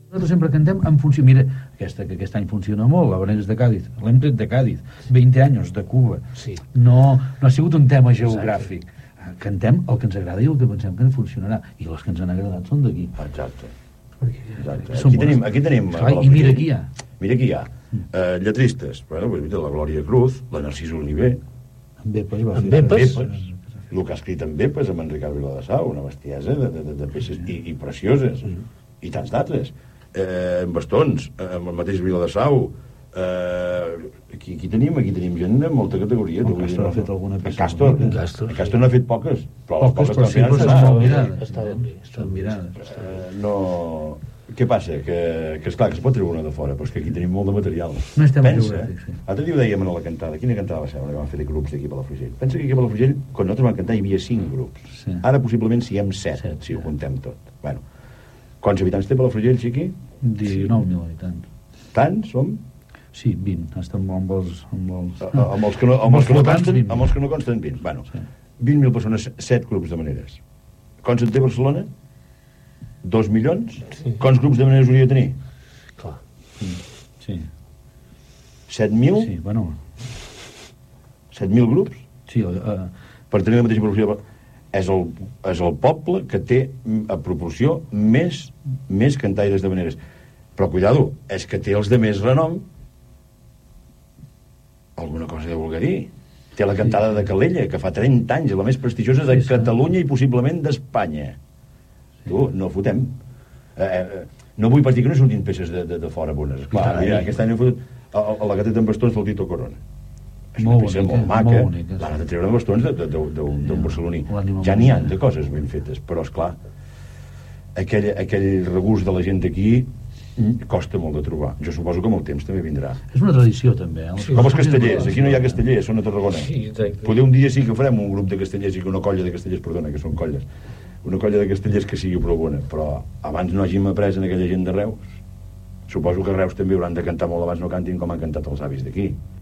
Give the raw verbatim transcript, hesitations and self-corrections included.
Nosaltres sempre cantem en funció... Mira, aquesta, que aquest any funciona molt, l'Habaneres de Cádiz. L'hem tret de Cádiz. vint anys de Cuba. Sí. No, no ha sigut un tema geogràfic. Exacte. Cantem el que ens agrada i el que pensem que ens funcionarà. I les que ens han agradat són d'aquí. Exacte. Exacte. Aquí tenim, aquí tenim... Clar, I mira qui hi ha. Mira qui hi ha. Uh, lletristes. Bueno, pues, mira, la Glòria Cruz, la Narcís Oliver... En Bepes va En fer... Bepes? El que ha escrit en Bepes, amb en Ricard Viladasau, una bestiesa de, de, de, de peces i, i precioses. I tants d'altres. Eh, en Bastons, amb el mateix Viladasau, eh, aquí, aquí tenim aquí tenim gent de molta categoria. El Castor ha fet alguna peça. En Castor, en Castor, en Castor n'ha fet poques, però les Poques, poques però sí, que però estan són molt mirades. Estaven bé, Estan mirades. eh, no... Què passa? Que, que esclar, que es pot treure una de fora, però és que aquí tenim molt de material. No estem Pensa, geogràfics, sí. l'altre dia ho dèiem a la cantada, quina cantada va ser la que van fer de grups d'aquí a Palafrugell? Pensa que aquí a Palafrugell, quan nosaltres vam cantar, hi havia cinc grups. Sí. Ara possiblement siguem set, Set, si ho sí. contem tot. Bueno, quants habitants té Palafrugell, Xiqui? dinou mil habitants. Tants som? Sí, vint. Estem amb els... Amb els, A- a- Amb els que no, amb els que no, flotants, consten, vint. amb els que no consten vint. Bueno, Sí. vint mil persones, set grups de maneres. Quants en té Barcelona? Dos milions? Sí. Quants grups de maneres hauria de tenir? Clar. Sí, Set mil? sí, bueno... Set mil grups? Sí, uh, Per tenir la mateixa proporció. És el, és el poble que té, a proporció, més, més cantaires de maneres. Però, cuidado, és que té els de més renom. Alguna cosa de voler dir. Té la cantada de Calella, que fa trenta anys, la més prestigiosa de Sí, sí. Catalunya i possiblement d'Espanya. Tu, no fotem. Eh, eh, no vull pas dir que no surtin peces de, de, de fora bones. Clar, tant, mira, i- aquest any he fotut a, a la gateta amb bastons del Tito Corona. És Molt una peça bonica, molt maca. molt bonica, sí. L'ha anat a treure de bastons de- de- de- d'un d'un barceloní. L'ànima Ja n'hi ha molt de coses ben fetes, però, esclar, aquell, aquell regust de la gent d'aquí mm, costa molt de trobar. Jo suposo que amb el temps també vindrà. és una tradició, també. Eh? Sí. Com els castellers. Aquí no hi ha castellers, són a Tarragona. Sí, exacte. Poder un dia sí que farem un grup de castellers i que una colla de castellers, perdona, que són colles, una colla de castellers que sigui prou bona, però abans no hàgim après en aquella gent de Reus. Suposo que a Reus també hauran de cantar molt abans no cantin com han cantat els avis d'aquí.